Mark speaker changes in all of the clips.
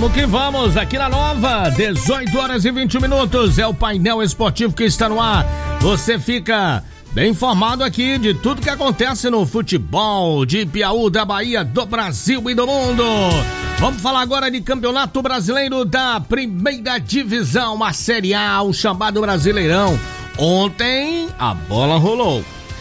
Speaker 1: Vamos que vamos, aqui na Nova, 18 horas e 20 minutos, é o painel esportivo que está no ar. Você fica bem informado aqui de tudo que acontece no futebol de Piauí, da Bahia, do Brasil e do mundo. Vamos falar agora de Campeonato Brasileiro da Primeira Divisão, a Série A, o chamado Brasileirão. Ontem a bola rolou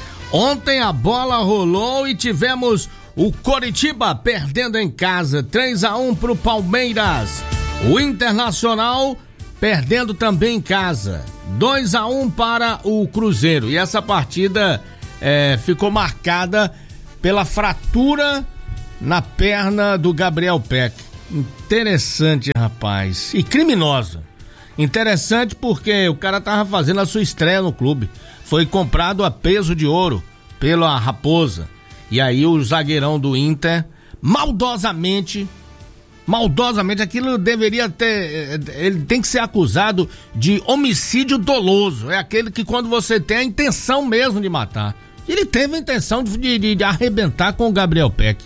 Speaker 1: e tivemos o Coritiba perdendo em casa 3-1 pro Palmeiras. O Internacional perdendo também em casa 2-1 para o Cruzeiro. E essa partida ficou marcada pela fratura na perna do Gabriel Peck. Interessante, rapaz. E criminosa. Interessante porque o cara tava fazendo a sua estreia no clube. Foi comprado a peso de ouro pela Raposa. E aí o zagueirão do Inter, maldosamente, aquilo deveria ter, ele tem que ser acusado de homicídio doloso. É aquele que quando você tem a intenção mesmo de matar. Ele teve a intenção de arrebentar com o Gabriel Peck.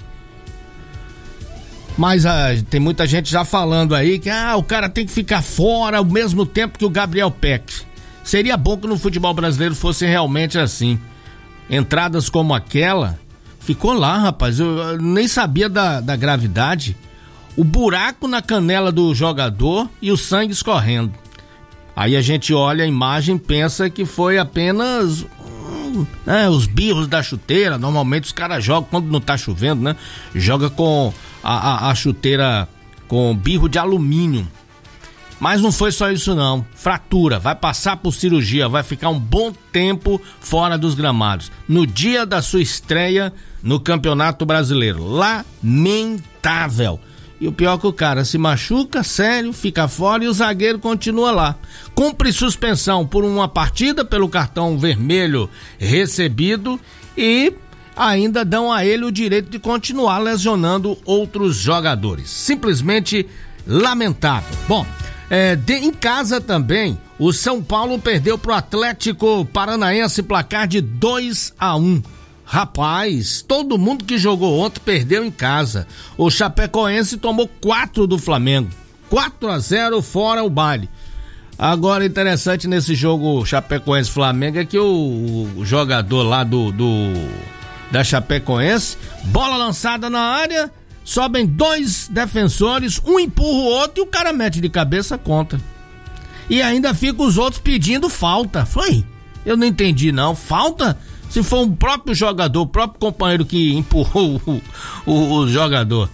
Speaker 1: Mas tem muita gente já falando aí que o cara tem que ficar fora ao mesmo tempo que o Gabriel Peck. Seria bom que no futebol brasileiro fosse realmente assim. Entradas como aquela, ficou lá, rapaz, eu nem sabia da gravidade. O buraco na canela do jogador e o sangue escorrendo. Aí a gente olha a imagem e pensa que foi apenas os birros da chuteira. Normalmente os caras jogam quando não tá chovendo, né? Joga com a chuteira com birro de alumínio. Mas não foi só isso não, fratura, vai passar por cirurgia, vai ficar um bom tempo fora dos gramados. No dia da sua estreia no Campeonato Brasileiro, lamentável. E o pior é que o cara se machuca, sério, fica fora e o zagueiro continua lá. Cumpre suspensão por uma partida pelo cartão vermelho recebido e ainda dão a ele o direito de continuar lesionando outros jogadores. Simplesmente lamentável. Bom, em casa também, o São Paulo perdeu pro Atlético Paranaense placar de 2-1. Rapaz, todo mundo que jogou ontem perdeu em casa. O Chapecoense tomou 4 do Flamengo. 4-0 fora o baile. Agora, interessante nesse jogo Chapecoense-Flamengo é que o jogador lá da Chapecoense, bola lançada na área, sobem 2 defensores, um empurra o outro e o cara mete de cabeça contra. E ainda fica os outros pedindo falta. Foi? Eu não entendi não. Falta? Se for o próprio jogador, o próprio companheiro que empurrou o jogador.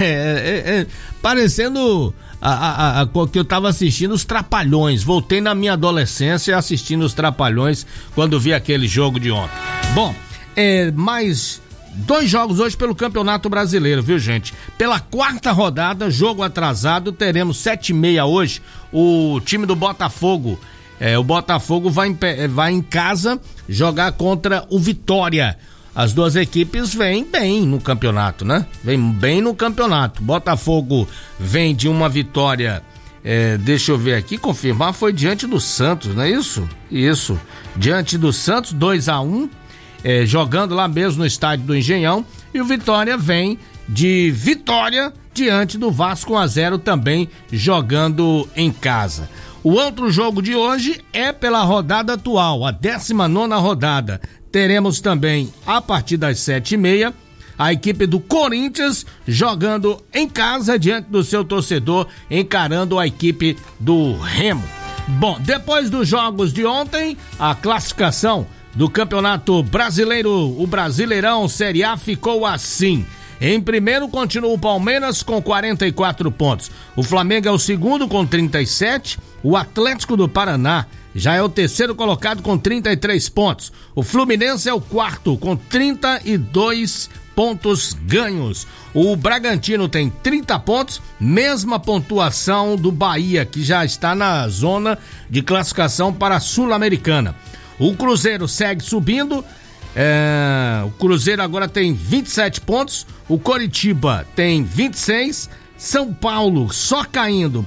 Speaker 1: Parecendo que eu tava assistindo os Trapalhões. Voltei na minha adolescência assistindo os Trapalhões quando vi aquele jogo de ontem. Bom, mais 2 jogos hoje pelo Campeonato Brasileiro, viu, gente? Pela 4ª rodada, jogo atrasado, teremos 7h30 hoje, o time do Botafogo. O Botafogo vai em casa jogar contra o Vitória. As duas equipes vêm bem no campeonato, né? Vem bem no campeonato. Botafogo vem de uma vitória, deixa eu ver aqui, confirmar, foi diante do Santos, não é isso? Isso, diante do Santos, 2-1. Jogando lá mesmo no estádio do Engenhão, e o Vitória vem de vitória diante do Vasco 1-0 também jogando em casa. O outro jogo de hoje é pela rodada atual, a 19ª rodada. Teremos também a partir das 7h30 a equipe do Corinthians jogando em casa diante do seu torcedor, encarando a equipe do Remo. Bom, depois dos jogos de ontem, a classificação do Campeonato Brasileiro, o Brasileirão Série A ficou assim. Em primeiro continua o Palmeiras com 44 pontos. O Flamengo é o segundo com 37. O Atlético do Paraná já é o terceiro colocado com 33 pontos. O Fluminense é o quarto com 32 pontos ganhos. O Bragantino tem 30 pontos, mesma pontuação do Bahia, que já está na zona de classificação para a Sul-Americana. O Cruzeiro segue subindo. O Cruzeiro agora tem 27 pontos. O Coritiba tem 26. São Paulo só caindo,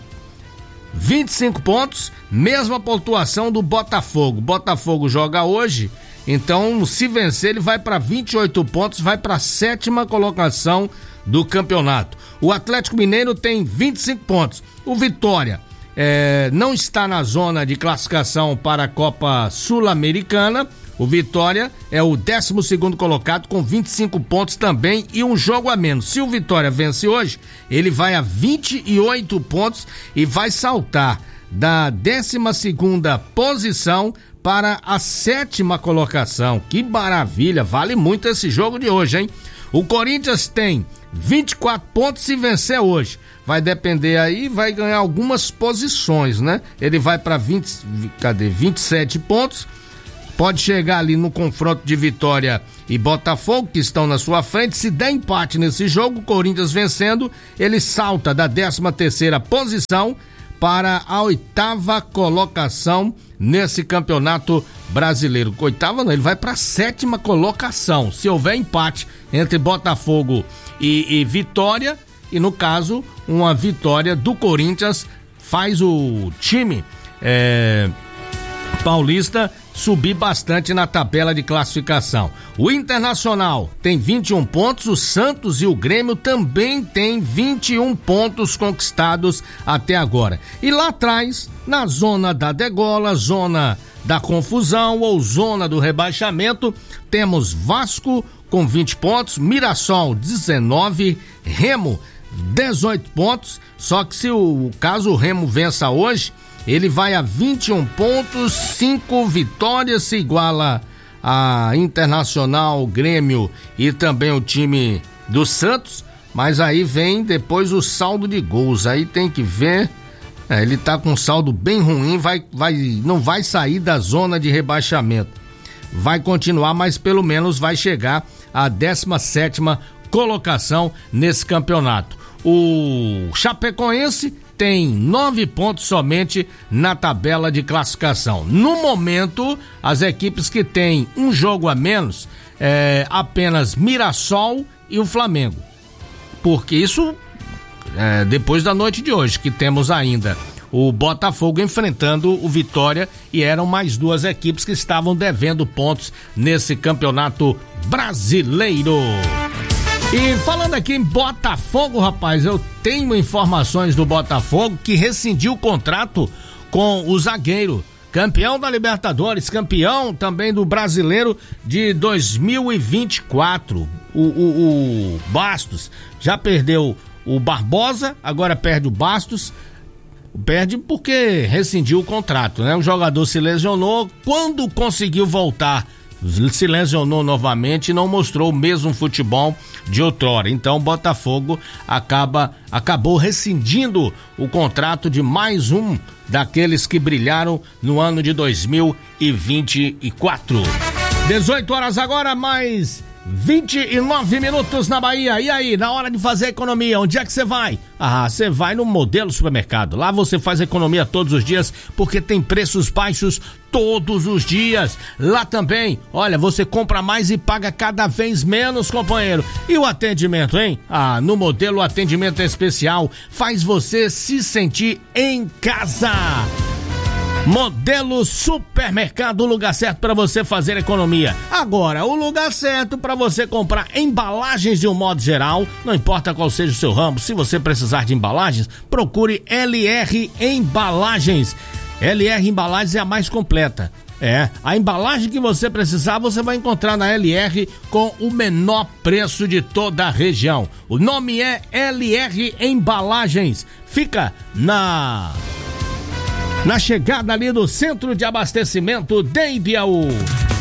Speaker 1: 25 pontos. Mesma pontuação do Botafogo. Botafogo joga hoje Então, se vencer, ele vai para 28 pontos, vai para a 7ª colocação do campeonato. O Atlético Mineiro tem 25 pontos. O Vitória não está na zona de classificação para a Copa Sul-Americana. O Vitória é o 12º colocado com 25 pontos também e um jogo a menos. Se o Vitória vence hoje, ele vai a 28 pontos e vai saltar da 12ª posição para a 7ª colocação. Que maravilha, vale muito esse jogo de hoje, hein? O Corinthians tem 24 pontos se vencer hoje. Vai depender aí, vai ganhar algumas posições, né? Ele vai para 27 pontos. Pode chegar ali no confronto de Vitória e Botafogo, que estão na sua frente. Se der empate nesse jogo, o Corinthians vencendo, ele salta da 13ª posição para a 8ª colocação nesse campeonato brasileiro. 8ª não, ele vai para a 7ª colocação. Se houver empate entre Botafogo e Vitória, e no caso, uma vitória do Corinthians faz o time paulista subir bastante na tabela de classificação. O Internacional tem 21 pontos, o Santos e o Grêmio também têm 21 pontos conquistados até agora. E lá atrás, na zona da degola, zona da confusão ou zona do rebaixamento, temos Vasco com 20 pontos, Mirassol 19, Remo 18 pontos, só que se o caso o Remo vença hoje, ele vai a 21 pontos, 5 vitórias, se iguala a Internacional, Grêmio e também o time do Santos, mas aí vem depois o saldo de gols, aí tem que ver, ele tá com um saldo bem ruim, não vai sair da zona de rebaixamento, vai continuar, mas pelo menos vai chegar à 17ª colocação nesse campeonato. O Chapecoense tem 9 pontos somente na tabela de classificação. No momento, as equipes que têm um jogo a menos apenas Mirassol e o Flamengo. Porque isso depois da noite de hoje, que temos ainda o Botafogo enfrentando o Vitória e eram mais 2 equipes que estavam devendo pontos nesse campeonato brasileiro. E falando aqui em Botafogo, rapaz, eu tenho informações do Botafogo que rescindiu o contrato com o zagueiro, campeão da Libertadores, campeão também do Brasileiro de 2024. O Bastos já perdeu o Barbosa, agora perde o Bastos. Perde porque rescindiu o contrato, né? O jogador se lesionou, quando conseguiu voltar se lesionou novamente e não mostrou o mesmo futebol de outrora. Então o Botafogo acabou rescindindo o contrato de mais um daqueles que brilharam no ano de 2024. 18 horas agora, mais 29 minutos na Bahia. E aí, na hora de fazer economia, onde é que você vai? Ah, você vai no Modelo Supermercado. Lá você faz economia todos os dias, porque tem preços baixos todos os dias. Lá também, olha, você compra mais e paga cada vez menos, companheiro. E o atendimento, hein? Ah, no Modelo o atendimento é especial, faz você se sentir em casa. Modelo Supermercado, o lugar certo para você fazer economia. Agora, o lugar certo para você comprar embalagens de um modo geral, não importa qual seja o seu ramo, se você precisar de embalagens, procure LR Embalagens. LR Embalagens é a mais completa. A embalagem que você precisar, você vai encontrar na LR com o menor preço de toda a região. O nome é LR Embalagens. Fica na chegada ali do Centro de Abastecimento de Ibiaú.